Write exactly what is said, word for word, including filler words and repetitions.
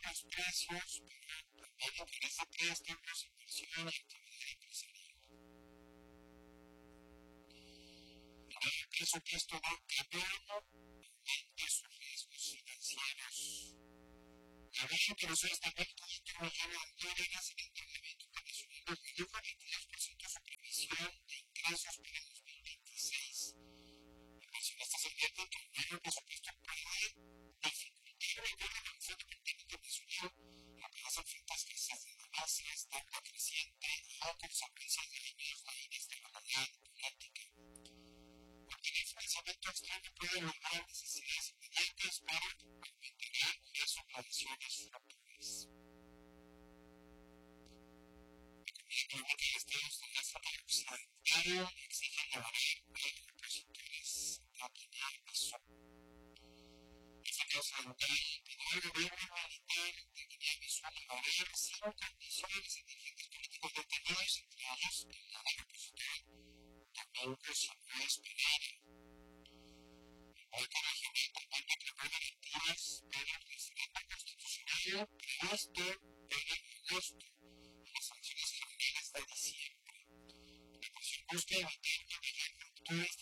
los precios, pero también interés de préstamos, inversión y actividad empresarial. El presupuesto va cambiando, aumenta sus riesgos financieros. Había introducido hasta mil quinientos millones de dólares en endeudamiento internacional, redujo veintidós por ciento su previsión de ingresos para el dos mil veintiséis. Inversionistas advierten que el nuevo presupuesto puede dificultar el nivel de evolución del mercado internacional, apenas enfrenta escasez de ganancias, deuda creciente y consecuencias de alineos mayores de la moneda diplomática. Porque el financiamiento externo puede lograr necesidades inmediatas, pero aumentará las operaciones futuras. La economía económica de Estados Unidos fue reducida, exige lograr a opositores a tener razón. Esta causa mental pidió al gobierno militar de Guinea-Bissau lograr sin condiciones a dirigentes políticos detenidos, entre ellos el líder opositor Domingos Simões Pereira. El Banco Regional también declaró garantías para el referendo constitucional previsto para agosto y las elecciones generales de diciembre. La Constitución busca evitar que haya rupturas